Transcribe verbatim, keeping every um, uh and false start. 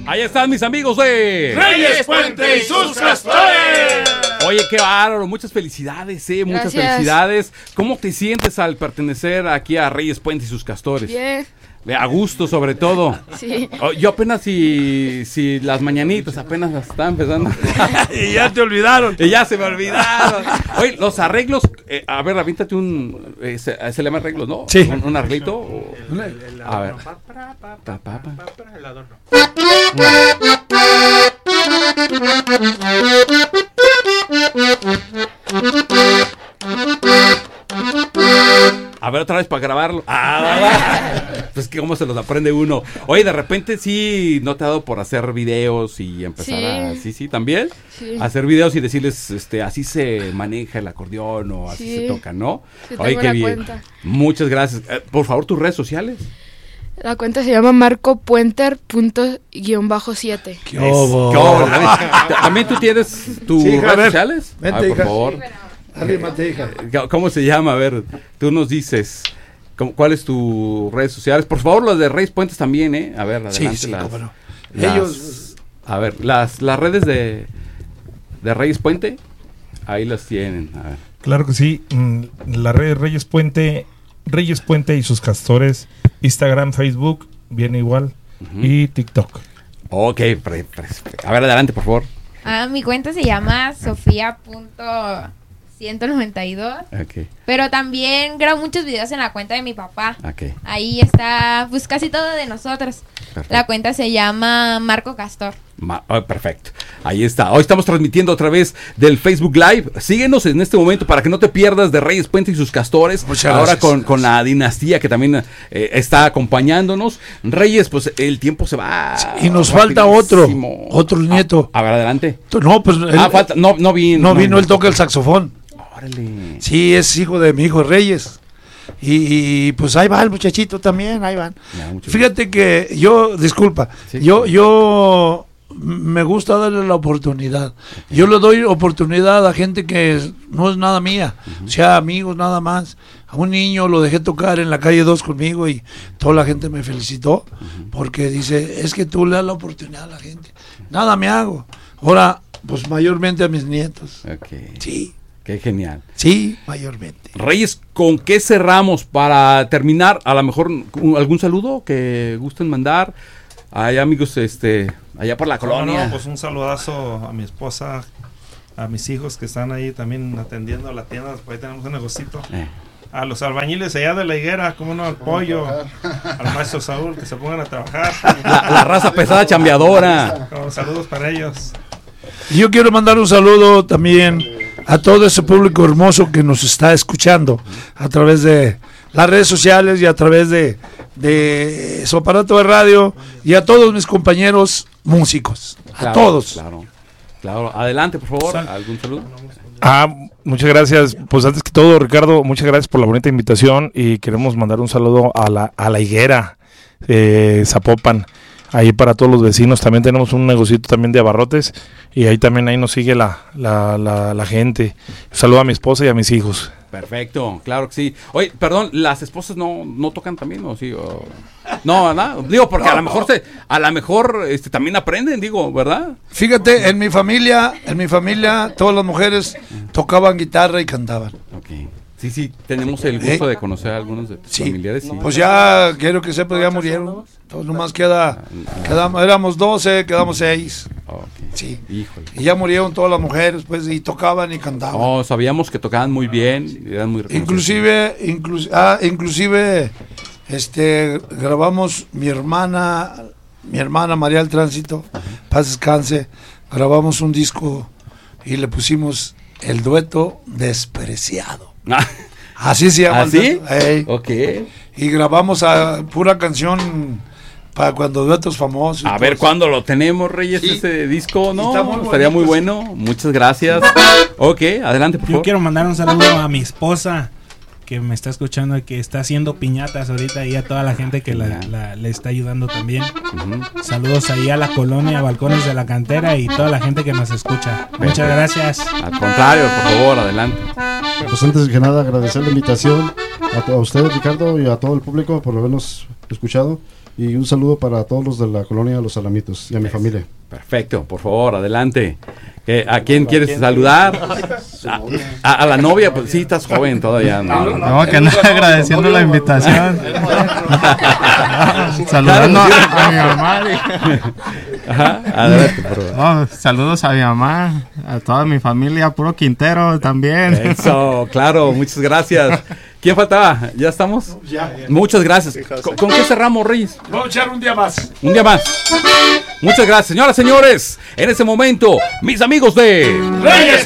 Ahí están mis amigos de Reyes Puente y sus castores. Oye, qué bárbaro, muchas felicidades, eh, muchas Gracias. felicidades. ¿Cómo te sientes al pertenecer aquí a Reyes Puente y sus castores? Bien. A gusto, sobre todo. Sí. Oh, yo apenas si, si las mañanitas apenas las están empezando. Y ya te olvidaron. Y ya se me olvidaron. Oye, los arreglos, eh, a ver, avíntate un, eh, se, se le llama arreglos, ¿no? Sí. Un, un arreglito. O- a ver. Pa, pa, pa. A ver, otra vez para grabarlo. Ah, pues que cómo se los aprende uno. Oye, de repente sí, ¿no te ha dado por hacer videos y empezar Sí. a... Sí, sí, también. Sí. Hacer videos y decirles, este, así se maneja el acordeón o así Sí. se toca, ¿no? Sí, Oye, tengo qué una bien. cuenta. Muchas gracias. Eh, por favor, tus redes sociales. La cuenta se llama marcopuenter punto guión bajo siete. ¿Qué Es- obo? ¿qué óvole? ¿También tú tienes tus Sí, hija, a redes ver. sociales? Vente, Ah, por hija. favor. Arrímate, hija. Eh, ¿Cómo se llama? A ver, tú nos dices. ¿cómo- ¿Cuál es tu redes sociales? Por favor, los de Reyes Puentes también, ¿eh? A ver, adelante. Sí, sí, las, cómo no. las- Ellos- A ver, las, las redes de, de Reyes Puente, ahí las tienen. A ver. Claro que sí. mm, La red Reyes Puente, Reyes Puente y sus castores, Instagram, Facebook, viene igual, Ujú. y TikTok. Ok, pre- pre- a ver, adelante, por favor. Ah, mi cuenta se llama sofía punto ciento noventa y dos, Ok, pero también grabo muchos videos en la cuenta de mi papá. ok. Ahí está, pues casi todo de nosotros. Perfecto. La cuenta se llama Marco Castor. Ma- oh, perfecto. Ahí está. Hoy estamos transmitiendo a través del Facebook Live. Síguenos en este momento para que no te pierdas de Reyes Puente y sus castores. Muchas Ahora gracias. con, con la dinastía que también eh, está acompañándonos. Reyes, pues el tiempo se va. Y nos falta otro, rapidísimo. otro nieto. A, a ver, adelante. No, pues él- ah, falta. No, no vino. no vino, él toca el saxofón. Órale. Sí, es hijo de mi hijo Reyes. Y, y, pues ahí va el muchachito también, ahí van. Ya, mucho Fíjate que yo, disculpa, Sí. yo, yo me gusta darle la oportunidad. Yo le doy oportunidad a gente que es- no es nada mía, o sea, amigos nada más. A un niño lo dejé tocar en la calle dos conmigo y toda la gente me felicitó porque dice, es que tú le das la oportunidad a la gente. Nada me hago. Ahora, pues mayormente a mis nietos. Ok. Sí, Qué genial. sí, mayormente. Reyes, ¿con qué cerramos para terminar? A lo mejor un- algún saludo que gusten mandar. Hay amigos, este, allá por la No, colonia. no, pues un saludazo a mi esposa, a mis hijos que están ahí también atendiendo a la tienda, por ahí tenemos un negocito. Eh. A los albañiles allá de la higuera, como no, al pollo, al maestro Saúl, que se pongan a trabajar. La, la raza pesada chambeadora. Con saludos para ellos. Y yo quiero mandar un saludo también a todo ese público hermoso que nos está escuchando a través de las redes sociales y a través de, de su aparato de radio y a todos mis compañeros músicos, a Claro, todos. Claro, claro. Adelante, por favor. Sal- ¿Algún saludo? Ah, muchas gracias. Pues antes que todo, Ricardo, muchas gracias por la bonita invitación y queremos mandar un saludo a la, a la higuera de Zapopan, ahí para todos los vecinos. También tenemos un negocito también de abarrotes y ahí también ahí nos sigue la, la, la, la gente. Un saludo a mi esposa y a mis hijos. Perfecto, claro que sí. Oye, perdón, ¿las esposas no, no tocan también o sí? O... No, ¿verdad? Digo, porque a lo mejor se, a lo mejor este, también aprenden, digo, ¿verdad? Fíjate, en mi familia, en mi familia, todas las mujeres tocaban guitarra y cantaban. Ok. Sí, sí, tenemos el gusto de conocer a algunos de tus Sí. familiares. Sí. Pues ya quiero que sepas, ya murieron. Entonces nomás queda, quedamos, éramos doce, quedamos seis. Ok. Sí. Híjole. Y ya murieron todas las mujeres, pues, y tocaban y cantaban. Oh, sabíamos que tocaban muy bien, y eran muy reconocidos. Inclusive, inclusive, ah, inclusive, este, grabamos mi hermana, mi hermana María del Tránsito, paz descanse, grabamos un disco y le pusimos el dueto despreciado. Ah, Así se llama. ¿Ah, el sí? dueto. Ey. ok. Y grabamos a pura canción para cuando duetos famosos. A ver cuándo lo tenemos, Reyes, Sí. ese disco, ¿no? Está muy Estaría muy bonito. bueno. Muchas gracias. Ok, adelante, por Yo favor. quiero mandar un saludo a mi esposa que me está escuchando y que está haciendo piñatas ahorita y a toda la gente que la, la- le está ayudando también. Ujú. Saludos ahí a la colonia Balcones de la Cantera y toda la gente que nos escucha. Muchas gracias. Al contrario, por favor, adelante. Pues antes que nada agradecer la invitación a, to- a usted, Ricardo, y a todo el público por habernos escuchado. Y un saludo para todos los de la colonia Los Alamitos y a mi familia. Perfecto, por favor, adelante. Eh, ¿A quién quieres saludar? A, a- a la novia, pues sí, estás joven todavía. No, No, que no, agradeciendo la invitación. Saludando a, a mi mamá. Ajá, adelante, por favor. No, saludos a mi mamá, a toda mi familia, puro Quintero también. Eso, claro, muchas gracias. ¿Quién faltaba? ¿Ya estamos? Ya. Muchas gracias. ¿Con, con qué cerramos, Reyes? Vamos a echar un día más. Un día más. Muchas gracias, señoras, señores. En ese momento, mis amigos de Reyes